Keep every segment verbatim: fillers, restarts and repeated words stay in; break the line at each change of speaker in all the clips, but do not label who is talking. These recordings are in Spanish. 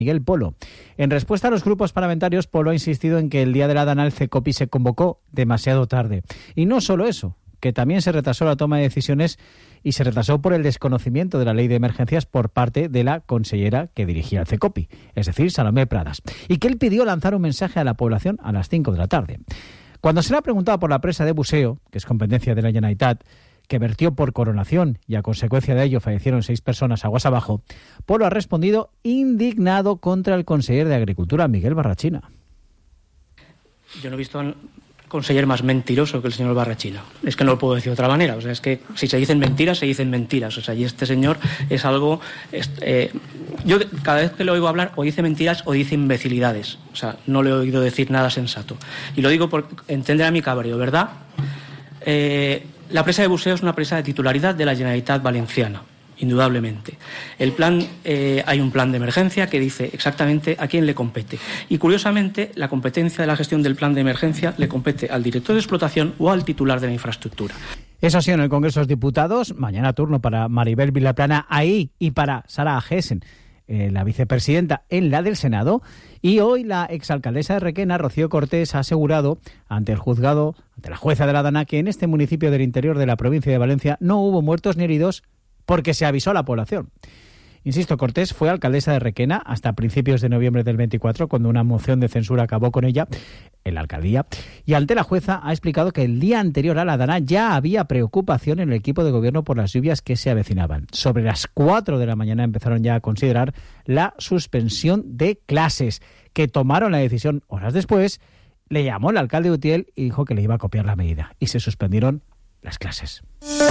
Miguel Polo. En respuesta a los grupos parlamentarios, Polo ha insistido en que el día de la Dana el CECOPI se convocó demasiado tarde. Y no solo eso, que también se retrasó la toma de decisiones y se retrasó por el desconocimiento de la ley de emergencias por parte de la consellera que dirigía el CECOPI, es decir, Salomé Pradas, y que él pidió lanzar un mensaje a la población a las cinco de la tarde. Cuando se le ha preguntado por la presa de Buseo, que es competencia de la Generalitat, que vertió por coronación y a consecuencia de ello fallecieron seis personas aguas abajo, Polo ha respondido indignado contra el conseller de Agricultura, Miguel Barrachina.
Yo no he visto al conseller más mentiroso que el señor Barrachina. Es que no lo puedo decir de otra manera. O sea, es que si se dicen mentiras, se dicen mentiras. O sea, y este señor es algo... Es, eh, yo cada vez que le oigo hablar, o dice mentiras o dice imbecilidades. O sea, no le he oído decir nada sensato. Y lo digo por entender a mi cabreo, ¿verdad? Eh... La presa de Buseo es una presa de titularidad de la Generalitat Valenciana, indudablemente. El plan, eh, hay un plan de emergencia que dice exactamente a quién le compete. Y curiosamente, la competencia de la gestión del plan de emergencia le compete al director de explotación o al titular de la infraestructura.
Eso ha sido en el Congreso de los Diputados. Mañana turno para Maribel Vilaplana ahí y para Sara Agesen, eh, la vicepresidenta, en la del Senado. Y hoy la exalcaldesa de Requena, Rocío Cortés, ha asegurado ante el juzgado, ante la jueza de la Dana, que en este municipio del interior de la provincia de Valencia no hubo muertos ni heridos porque se avisó a la población. Insisto, Cortés fue alcaldesa de Requena hasta principios de noviembre del veinticuatro, cuando una moción de censura acabó con ella en la alcaldía. Y ante la jueza ha explicado que el día anterior a la Dana ya había preocupación en el equipo de gobierno por las lluvias que se avecinaban. Sobre las cuatro de la mañana empezaron ya a considerar la suspensión de clases, que tomaron la decisión horas después. Le llamó el alcalde de Utiel y dijo que le iba a copiar la medida. Y se suspendieron las clases.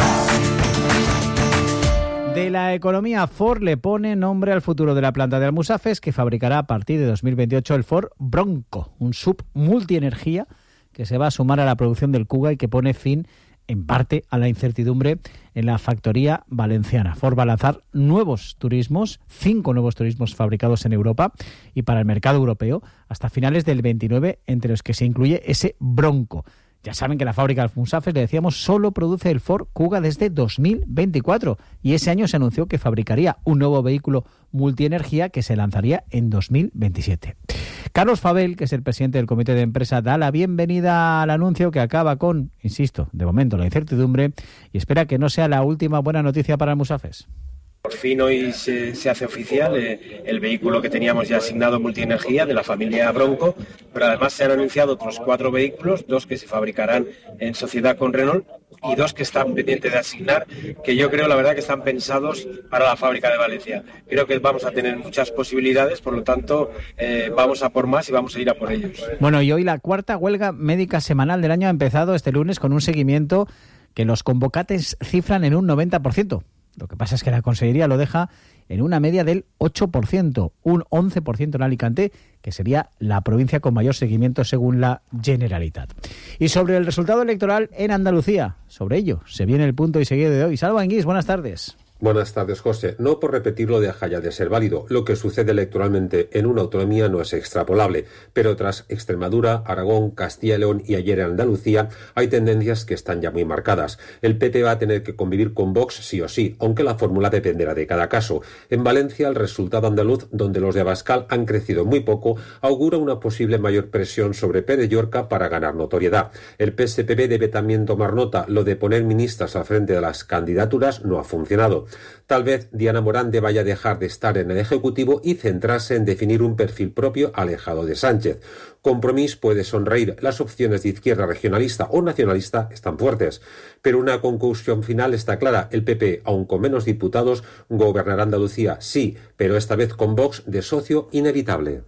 De la economía, Ford le pone nombre al futuro de la planta de Almusafes, que fabricará a partir de dos mil veintiocho el Ford Bronco, un sub multienergía que se va a sumar a la producción del Kuga y que pone fin, en parte, a la incertidumbre en la factoría valenciana. Ford va a lanzar nuevos turismos, cinco nuevos turismos fabricados en Europa y para el mercado europeo, hasta finales del veintinueve, entre los que se incluye ese Bronco. Ya saben que la fábrica de Almusafes, le decíamos, solo produce el Ford Kuga desde dos mil veinticuatro y ese año se anunció que fabricaría un nuevo vehículo multienergía que se lanzaría en dos mil veintisiete. Carlos Fabel, que es el presidente del comité de empresa, da la bienvenida al anuncio que acaba con, insisto, de momento la incertidumbre, y espera que no sea la última buena noticia para Almusafes.
Por fin hoy se, se hace oficial eh, el vehículo que teníamos ya asignado multienergía de la familia Bronco, pero además se han anunciado otros cuatro vehículos, dos que se fabricarán en sociedad con Renault y dos que están pendientes de asignar, que yo creo la verdad que están pensados para la fábrica de Valencia. Creo que vamos a tener muchas posibilidades, por lo tanto eh, vamos a por más y vamos a ir a por ellos.
Bueno, y hoy la cuarta huelga médica semanal del año ha empezado este lunes con un seguimiento que los convocantes cifran en un noventa por ciento. Lo que pasa es que la Consellería lo deja en una media del ocho por ciento, un once por ciento en Alicante, que sería la provincia con mayor seguimiento según la Generalitat. Y sobre el resultado electoral en Andalucía, sobre ello se viene el punto y seguido de hoy. Salva Anguís, buenas tardes.
Buenas tardes, José. No por repetirlo deja ya de ser válido. Lo que sucede electoralmente en una autonomía no es extrapolable, pero tras Extremadura, Aragón, Castilla y León y ayer en Andalucía hay tendencias que están ya muy marcadas. El P P va a tener que convivir con Vox sí o sí, aunque la fórmula dependerá de cada caso. En Valencia, el resultado andaluz, donde los de Abascal han crecido muy poco, augura una posible mayor presión sobre Pere Llorca para ganar notoriedad. El P S P B debe también tomar nota. Lo de poner ministras al frente de las candidaturas no ha funcionado. Tal vez Diana Morante vaya a dejar de estar en el Ejecutivo y centrarse en definir un perfil propio alejado de Sánchez. Compromís puede sonreír. Las opciones de izquierda regionalista o nacionalista están fuertes. Pero una conclusión final está clara. El P P, aun con menos diputados, gobernará Andalucía, sí, pero esta vez con Vox de socio inevitable.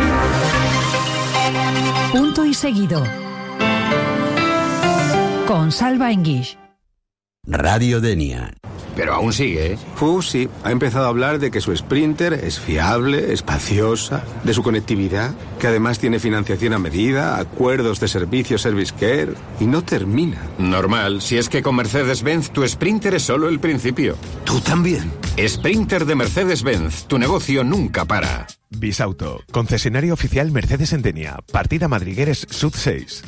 Punto y seguido. Con Salva Anguís.
Radio Denia.
Pero aún sigue, ¿eh?
Uh, sí. Ha empezado a hablar de que su Sprinter es fiable, espaciosa, de su conectividad, que además tiene financiación a medida, acuerdos de servicio Service Care, y no termina.
Normal. Si es que con Mercedes-Benz tu Sprinter es solo el principio.
¿Tú también?
Sprinter de Mercedes-Benz. Tu negocio nunca para.
Bisauto, concesionario oficial Mercedes en Denia. Partida Madrigueres Sud seis.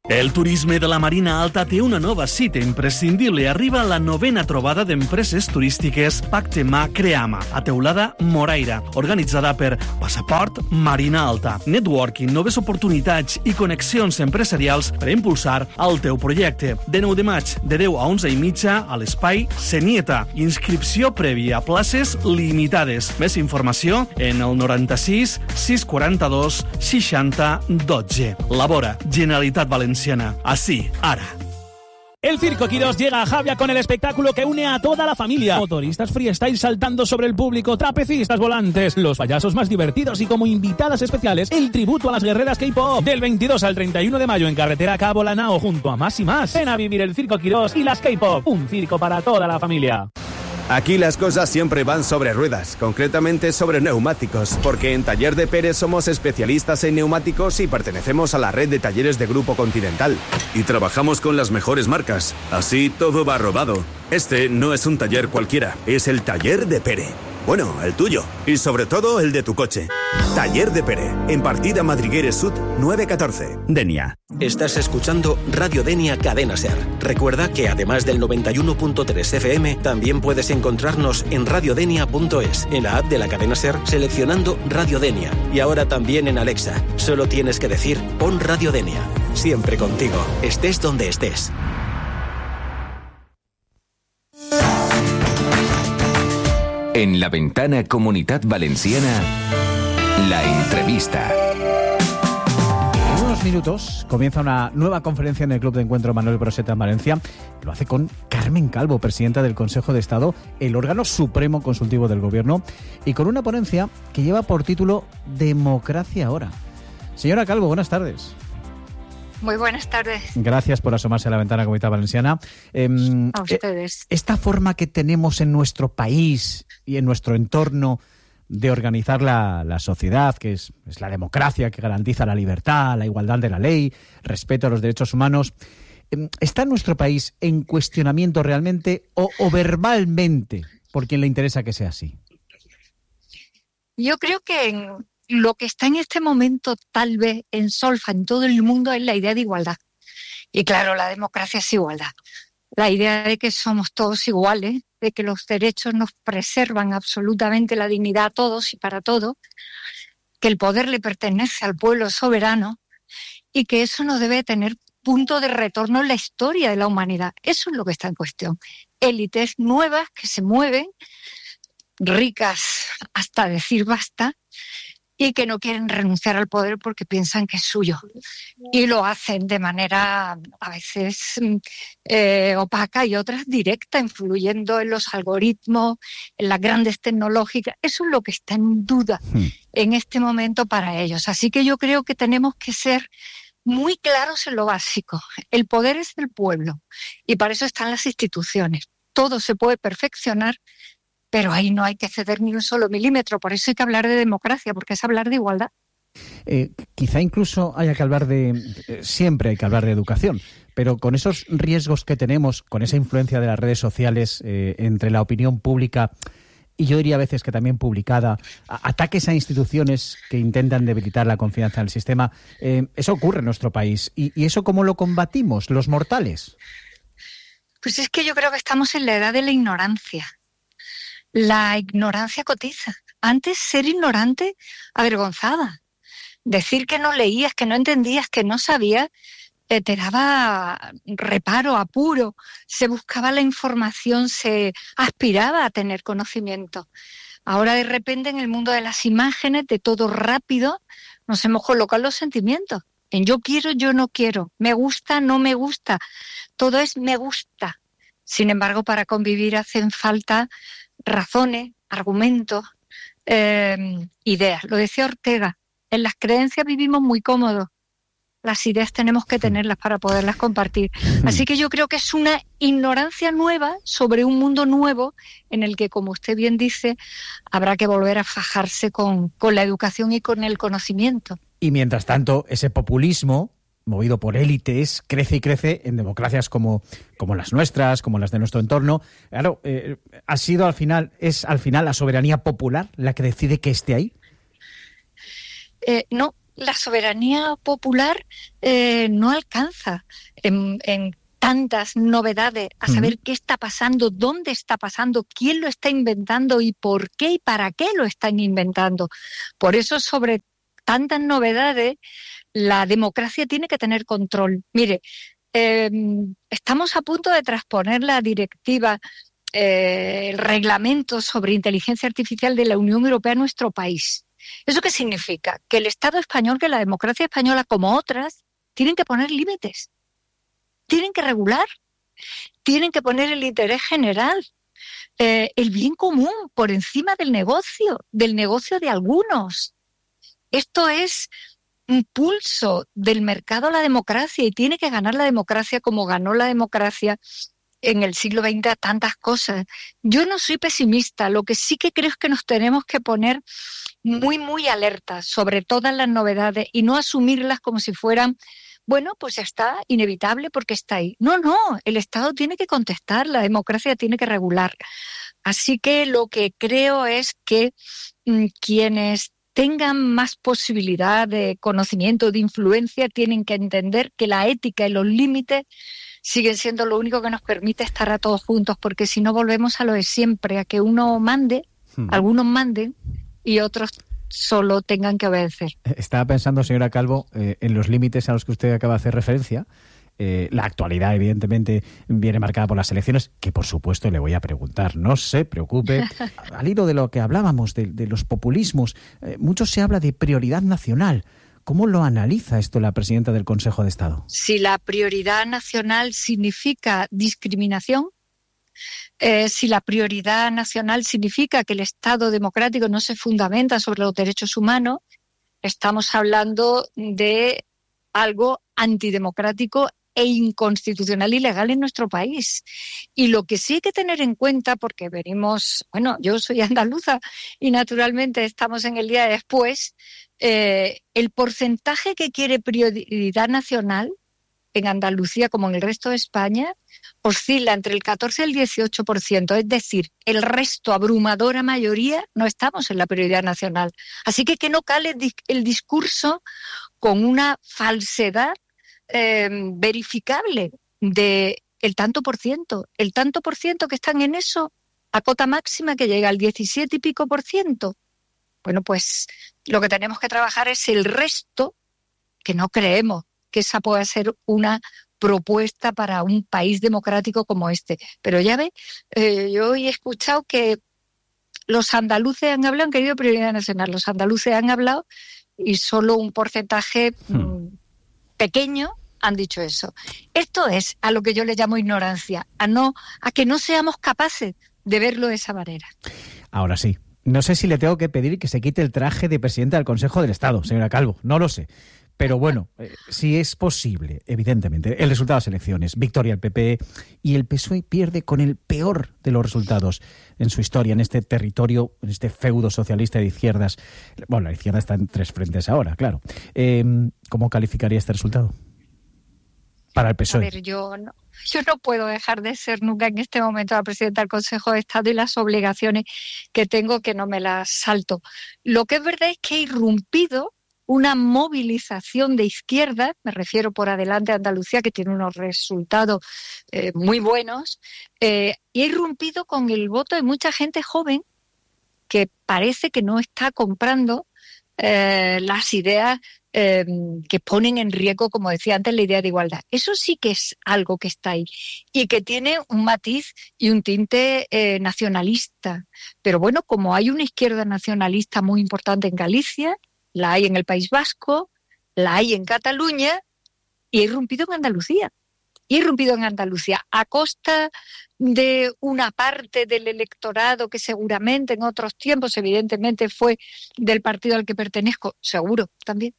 El turisme de la Marina Alta té una nova cita imprescindible. Arriba la novena trobada d'empreses turístiques Pacte-Ma Creama, a teulada Moraira, organitzada per Passaport Marina Alta. Networking, noves oportunitats i connexions empresarials per impulsar el teu projecte. De nou de maig, de deu a onze i mitja, a l'espai Senieta. Inscripció prèvia, places limitades. Més informació en el noranta-sis sis quaranta-dos seixanta dotze. Labora, Generalitat Valenciana. Así, ara.
El Circo Quirós llega a Javia con el espectáculo que une a toda la familia. Motoristas freestyle saltando sobre el público, trapecistas volantes, los payasos más divertidos y como invitadas especiales, el tributo a las guerreras K-pop. Del veintidós al treinta y uno de mayo en carretera Cabo Lanao junto a Más y Más. Ven a vivir el Circo Quirós y las K-pop. Un circo para toda la familia.
Aquí las cosas siempre van sobre ruedas, concretamente sobre neumáticos, porque en Taller de Pérez somos especialistas en neumáticos y pertenecemos a la red de talleres de Grupo Continental.
Y trabajamos con las mejores marcas, así todo va rodado. Este no es un taller cualquiera, es el Taller de Pérez. Bueno, el tuyo, y sobre todo el de tu coche. Taller de Pérez, en partida Madrigueres Sud nueve catorce. Denia.
Estás escuchando Radio Denia Cadena Ser. Recuerda que además del noventa y uno punto tres F M, también puedes encontrarnos en radiodenia punto es, en la app de la Cadena Ser, seleccionando Radio Denia. Y ahora también en Alexa. Solo tienes que decir, pon Radio Denia. Siempre contigo, estés donde estés.
En la ventana Comunitat Valenciana, la entrevista.
En unos minutos comienza una nueva conferencia en el Club de Encuentro Manuel Broseta en Valencia. Lo hace con Carmen Calvo, presidenta del Consejo de Estado, el órgano supremo consultivo del Gobierno, y con una ponencia que lleva por título Democracia Ahora. Señora Calvo, buenas tardes.
Muy buenas tardes.
Gracias por asomarse a la ventana Comunidad Valenciana. Eh,
a ustedes.
Esta forma que tenemos en nuestro país y en nuestro entorno de organizar la, la sociedad, que es, es la democracia, que garantiza la libertad, la igualdad de la ley, respeto a los derechos humanos, eh, ¿está en nuestro país en cuestionamiento realmente o, o verbalmente por quien le interesa que sea así?
Yo creo que en... lo que está en este momento tal vez en solfa en todo el mundo es la idea de igualdad. Y claro, la democracia es igualdad. La idea de que somos todos iguales, de que los derechos nos preservan absolutamente la dignidad a todos y para todos, que el poder le pertenece al pueblo soberano y que eso no debe tener punto de retorno en la historia de la humanidad. Eso es lo que está en cuestión. Élites nuevas que se mueven, ricas hasta decir basta, y que no quieren renunciar al poder porque piensan que es suyo. Y lo hacen de manera a veces eh, opaca y otras directa, influyendo en los algoritmos, en las grandes tecnológicas. Eso es lo que está en duda hmm. en este momento para ellos. Así que yo creo que tenemos que ser muy claros en lo básico. El poder es del pueblo y para eso están las instituciones. Todo se puede perfeccionar, pero ahí no hay que ceder ni un solo milímetro. Por eso hay que hablar de democracia, porque es hablar de igualdad.
Eh, quizá incluso haya que hablar de... Eh, siempre hay que hablar de educación, pero con esos riesgos que tenemos, con esa influencia de las redes sociales eh, entre la opinión pública, y yo diría a veces que también publicada, a, ataques a instituciones que intentan debilitar la confianza en el sistema, eh, eso ocurre en nuestro país. ¿Y, y eso cómo lo combatimos, los mortales?
Pues es que yo creo que estamos en la edad de la ignorancia. La ignorancia cotiza. Antes ser ignorante avergonzaba. Decir que no leías, que no entendías, que no sabías, eh, te daba reparo, apuro. Se buscaba la información, se aspiraba a tener conocimiento. Ahora de repente en el mundo de las imágenes, de todo rápido, nos hemos colocado los sentimientos. En yo quiero, yo no quiero. Me gusta, no me gusta. Todo es me gusta. Sin embargo, para convivir hacen falta razones, argumentos, eh, ideas. Lo decía Ortega, en las creencias vivimos muy cómodos. Las ideas tenemos que tenerlas para poderlas compartir. Así que yo creo que es una ignorancia nueva sobre un mundo nuevo en el que, como usted bien dice, habrá que volver a fajarse con, con la educación y con el conocimiento.
Y mientras tanto, ese populismo movido por élites, crece y crece en democracias como, como las nuestras, como las de nuestro entorno. Claro, eh, ha sido al final, ¿es al final la soberanía popular la que decide que esté ahí?
Eh, no, la soberanía popular eh, no alcanza en, en tantas novedades a saber uh-huh. qué está pasando, dónde está pasando, quién lo está inventando y por qué y para qué lo están inventando. Por eso, sobre tantas novedades, la democracia tiene que tener control. Mire, eh, estamos a punto de transponer la directiva, eh, el reglamento sobre inteligencia artificial de la Unión Europea a nuestro país. ¿Eso qué significa? Que el Estado español, que la democracia española, como otras, tienen que poner límites, tienen que regular, tienen que poner el interés general, eh, el bien común por encima del negocio, del negocio de algunos. Esto es un pulso del mercado a la democracia y tiene que ganar la democracia como ganó la democracia en el siglo veinte a tantas cosas. Yo no soy pesimista, lo que sí que creo es que nos tenemos que poner muy, muy alertas sobre todas las novedades y no asumirlas como si fueran, bueno, pues ya está, inevitable porque está ahí. No, no, el Estado tiene que contestar, la democracia tiene que regular. Así que lo que creo es que mmm, quienes tengan más posibilidad de conocimiento, de influencia, tienen que entender que la ética y los límites siguen siendo lo único que nos permite estar a todos juntos, porque si no volvemos a lo de siempre, a que uno mande, hmm. algunos manden y otros solo tengan que obedecer.
Estaba pensando, señora Calvo, eh, en los límites a los que usted acaba de hacer referencia. Eh, la actualidad, evidentemente, viene marcada por las elecciones, que por supuesto le voy a preguntar. No se preocupe. Al hilo de lo que hablábamos, de, de los populismos, eh, mucho se habla de prioridad nacional. ¿Cómo lo analiza esto la presidenta del Consejo de Estado?
Si la prioridad nacional significa discriminación, eh, si la prioridad nacional significa que el Estado democrático no se fundamenta sobre los derechos humanos, estamos hablando de algo antidemocrático e inconstitucional y ilegal en nuestro país. Y lo que sí hay que tener en cuenta, porque venimos, bueno, yo soy andaluza y naturalmente estamos en el día después, eh, el porcentaje que quiere prioridad nacional en Andalucía, como en el resto de España, oscila entre el catorce y el dieciocho por ciento. Es decir, el resto, abrumadora mayoría, no estamos en la prioridad nacional. Así que que no cale el discurso con una falsedad eh, verificable de el tanto por ciento. El tanto por ciento que están en eso, a cota máxima que llega al diecisiete y pico por ciento. Bueno, pues lo que tenemos que trabajar es el resto, que no creemos que esa pueda ser una propuesta para un país democrático como este. Pero ya ve, eh, yo he escuchado que los andaluces han hablado, han querido prioridad nacional, los andaluces han hablado y solo un porcentaje hmm. pequeño han dicho eso. Esto es a lo que yo le llamo ignorancia, a no a que no seamos capaces de verlo de esa manera.
Ahora sí. No sé si le tengo que pedir que se quite el traje de presidenta del Consejo del Estado, señora Calvo, no lo sé. Pero bueno, eh, si es posible, evidentemente, el resultado de las elecciones, victoria del P P y el P S O E pierde con el peor de los resultados en su historia, en este territorio, en este feudo socialista de izquierdas. Bueno, la izquierda está en tres frentes ahora, claro. Eh, ¿Cómo calificaría este resultado para el P S O E?
A ver, yo no, yo no puedo dejar de ser nunca en este momento la presidenta del Consejo de Estado y las obligaciones que tengo que no me las salto. Lo que es verdad es que he irrumpido una movilización de izquierda, me refiero por adelante a Andalucía, que tiene unos resultados eh, muy buenos, eh, y he irrumpido con el voto de mucha gente joven que parece que no está comprando eh, las ideas eh, que ponen en riesgo, como decía antes, la idea de igualdad. Eso sí que es algo que está ahí y que tiene un matiz y un tinte eh, nacionalista. Pero bueno, como hay una izquierda nacionalista muy importante en Galicia, la hay en el País Vasco, la hay en Cataluña y he irrumpido en Andalucía. He irrumpido en Andalucía a costa de una parte del electorado que seguramente en otros tiempos, evidentemente, fue del partido al que pertenezco, seguro también.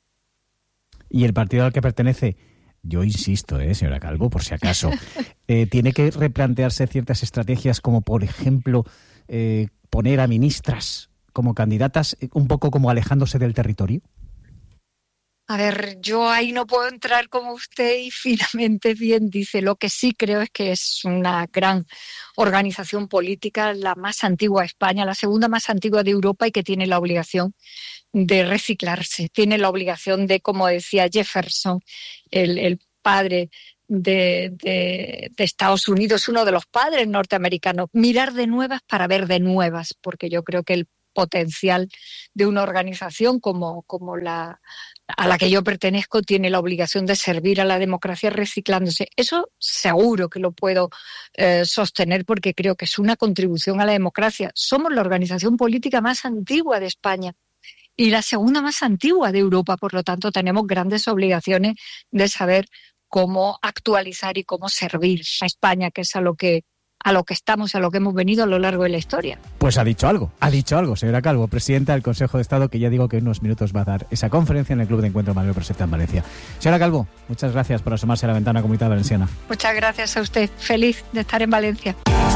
Y el partido al que pertenece, yo insisto, eh, señora Calvo, por si acaso, eh, tiene que replantearse ciertas estrategias como, por ejemplo, eh, poner a ministras como candidatas, un poco como alejándose del territorio.
A ver, yo ahí no puedo entrar como usted y finamente bien dice. Lo que sí creo es que es una gran organización política, la más antigua de España, la segunda más antigua de Europa y que tiene la obligación de reciclarse. Tiene la obligación de, como decía Jefferson, el, el padre de, de, de Estados Unidos, uno de los padres norteamericanos, mirar de nuevas para ver de nuevas, porque yo creo que el potencial de una organización como, como la a la que yo pertenezco tiene la obligación de servir a la democracia reciclándose. Eso seguro que lo puedo eh, sostener porque creo que es una contribución a la democracia. Somos la organización política más antigua de España y la segunda más antigua de Europa, por lo tanto tenemos grandes obligaciones de saber cómo actualizar y cómo servir a España, que es a lo que a lo que estamos, a lo que hemos venido a lo largo de la historia.
Pues ha dicho algo, ha dicho algo, señora Calvo, presidenta del Consejo de Estado, que ya digo que en unos minutos va a dar esa conferencia en el Club de Encuentro Manuel Preseta en Valencia. Señora Calvo, muchas gracias por asomarse a la ventana Comunidad Valenciana.
Muchas gracias a usted, feliz de estar en Valencia.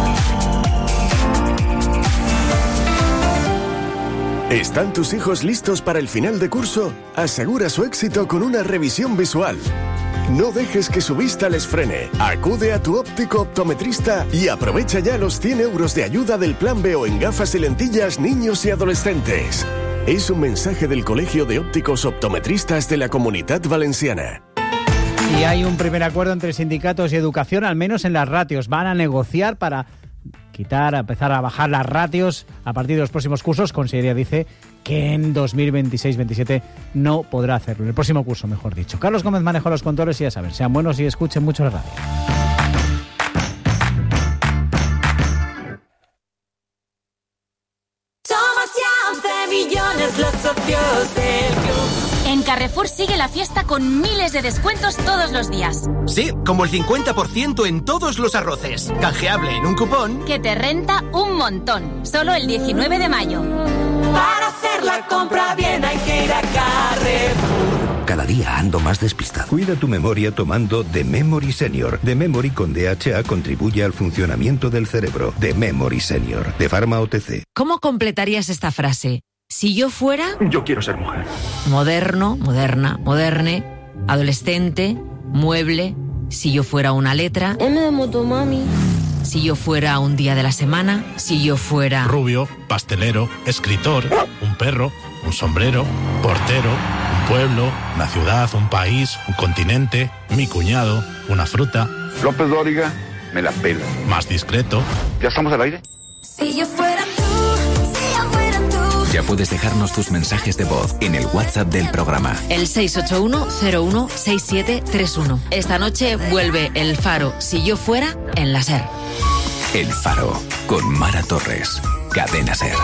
¿Están tus hijos listos para el final de curso? Asegura su éxito con una revisión visual. No dejes que su vista les frene. Acude a tu óptico optometrista y aprovecha ya los cien euros de ayuda del Plan B O en gafas y lentillas niños y adolescentes. Es un mensaje del Colegio de Ópticos Optometristas de la Comunidad Valenciana.
Y hay un primer acuerdo entre sindicatos y educación, al menos en las ratios. Van a negociar para quitar, a empezar a bajar las ratios a partir de los próximos cursos. Consellería dice que en dos mil veintiséis veintisiete no podrá hacerlo, en el próximo curso, mejor dicho. Carlos Gómez manejó los controles y ya saben, sean buenos y escuchen mucho la radio.
Somos ya once millones los socios del club. En Carrefour sigue la fiesta con miles de descuentos todos los días.
Sí, como el cincuenta por ciento en todos los arroces. Canjeable en un cupón
que te renta un montón. Solo el diecinueve de mayo.
Para hacer la compra bien hay que ir a Carrefour.
Cada día ando más despistado. Cuida tu memoria tomando The Memory Senior. The Memory con D H A contribuye al funcionamiento del cerebro. The Memory Senior, de Pharma O T C.
¿Cómo completarías esta frase? Si yo fuera...
Yo quiero ser mujer.
Moderno, moderna, moderne, adolescente, mueble. Si yo fuera una letra...
M de motomami.
Si yo fuera un día de la semana, si yo fuera...
Rubio, pastelero, escritor, un perro, un sombrero, portero, un pueblo, una ciudad, un país, un continente, mi cuñado, una fruta.
López Dóriga, me la pela.
Más discreto.
¿Ya estamos al aire?
Si yo fuera tú, si yo fuera tú.
Ya puedes dejarnos tus mensajes de voz en el WhatsApp del programa.
El seis ocho uno cero uno seis siete tres uno. Esta noche vuelve El Faro, si yo fuera, en la SER.
El Faro, con Mara Torres. Cadena SER.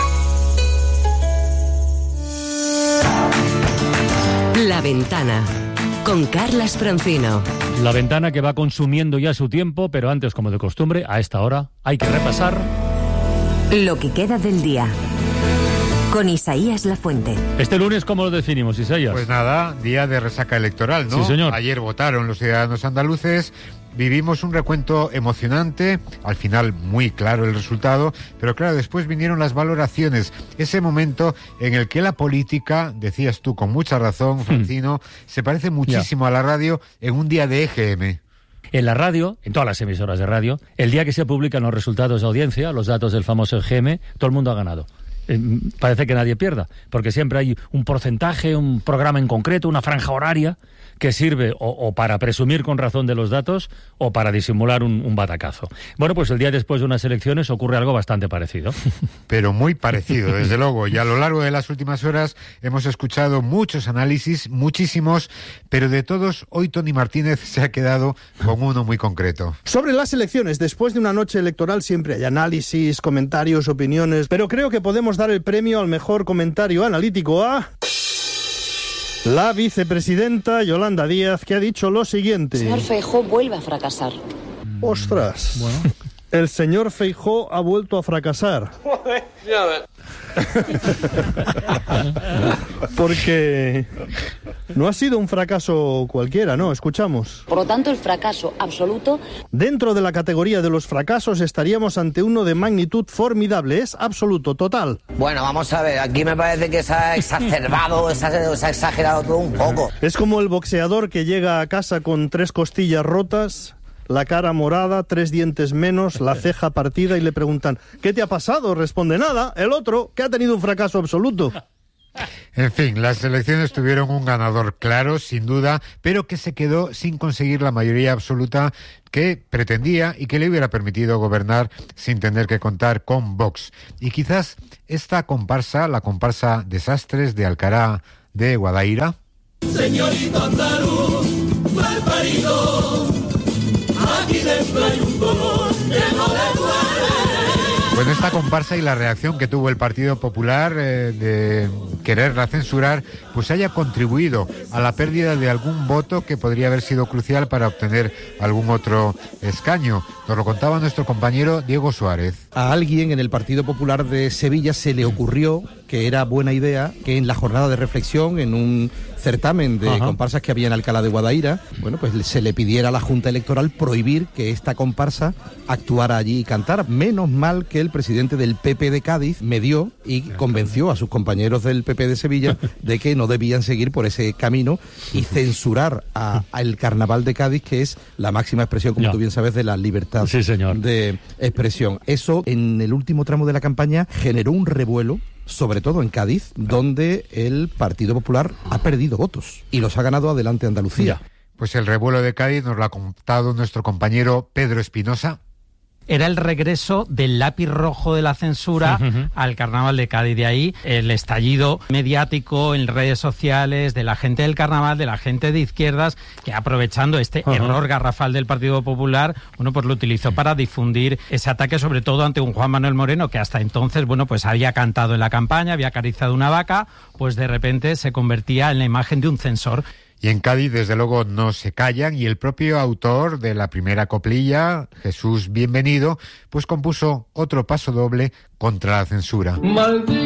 La Ventana, con Carlas Francino.
La Ventana que va consumiendo ya su tiempo, pero antes, como de costumbre, a esta hora hay que repasar...
Lo que queda del día. Con Isaías Lafuente.
Este lunes, ¿cómo lo definimos, Isaías?
Pues nada, día de resaca electoral, ¿no?
Sí, señor.
Ayer votaron los ciudadanos andaluces, vivimos un recuento emocionante, al final muy claro el resultado, pero claro, después vinieron las valoraciones, ese momento en el que la política, decías tú con mucha razón, Francino, hmm. se parece muchísimo yeah. a la radio en un día de E G M.
En la radio, en todas las emisoras de radio, el día que se publican los resultados de audiencia, los datos del famoso E G M, todo el mundo ha ganado. Eh, parece que nadie pierda, porque siempre hay un porcentaje, un programa en concreto, una franja horaria que sirve o, o para presumir con razón de los datos o para disimular un, un batacazo. Bueno, pues el día después de unas elecciones ocurre algo bastante parecido.
Pero muy parecido, desde luego. Y a lo largo de las últimas horas hemos escuchado muchos análisis, muchísimos, pero de todos, hoy Tony Martínez se ha quedado con uno muy concreto.
Sobre las elecciones, después de una noche electoral siempre hay análisis, comentarios, opiniones, pero creo que podemos dar el premio al mejor comentario analítico a... la vicepresidenta Yolanda Díaz, que ha dicho lo siguiente.
El señor Feijóo vuelve a fracasar.
Ostras. Bueno. El señor Feijóo ha vuelto a fracasar. Porque No ha sido un fracaso cualquiera, ¿no? Escuchamos.
Por lo tanto, el fracaso absoluto.
Dentro de la categoría de los fracasos estaríamos ante uno de magnitud formidable. Es absoluto, total.
Bueno, vamos a ver, aquí me parece que se ha exacerbado, se ha, se ha exagerado todo un poco.
Es como el boxeador que llega a casa con tres costillas rotas, la cara morada, tres dientes menos, la ceja partida y le preguntan ¿qué te ha pasado? Responde nada. El otro, que ha tenido un fracaso absoluto.
En fin, las elecciones tuvieron un ganador claro, sin duda, pero que se quedó sin conseguir la mayoría absoluta que pretendía y que le hubiera permitido gobernar sin tener que contar con Vox. Y quizás esta comparsa, la comparsa Desastres de Alcalá de Guadaira.
Señorito andaluz, mal parido, aquí dentro hay un dolor que no le duele.
Pues esta comparsa y la reacción que tuvo el Partido Popular eh, de quererla censurar, pues haya contribuido a la pérdida de algún voto que podría haber sido crucial para obtener algún otro escaño. Nos lo contaba nuestro compañero Diego Suárez.
A alguien en el Partido Popular de Sevilla se le ocurrió que era buena idea que en la jornada de reflexión, en un certamen de Ajá. comparsas que había en Alcalá de Guadaira, bueno, pues se le pidiera a la Junta Electoral prohibir que esta comparsa actuara allí y cantara. Menos mal que el presidente del P P de Cádiz medió y convenció a sus compañeros del P P de Sevilla de que no debían seguir por ese camino y censurar a, a el Carnaval de Cádiz, que es la máxima expresión, como ya. tú bien sabes, de la libertad
sí, señor.
de expresión. Eso, en el último tramo de la campaña, generó un revuelo, sobre todo en Cádiz, donde el Partido Popular ha perdido votos y los ha ganado Adelante Andalucía.
Pues el revuelo de Cádiz nos lo ha contado nuestro compañero Pedro Espinosa.
Era el regreso del lápiz rojo de la censura uh-huh. al Carnaval de Cádiz. De ahí el estallido mediático en redes sociales de la gente del Carnaval, de la gente de izquierdas, que aprovechando este uh-huh. error garrafal del Partido Popular, bueno, pues lo utilizó para difundir ese ataque, sobre todo ante un Juan Manuel Moreno que hasta entonces, bueno, pues había cantado en la campaña, había acariciado una vaca, pues de repente se convertía en la imagen de un censor.
Y en Cádiz, desde luego, no se callan, y el propio autor de la primera coplilla, Jesús Bienvenido, pues compuso otro paso doble contra la censura. Maldito.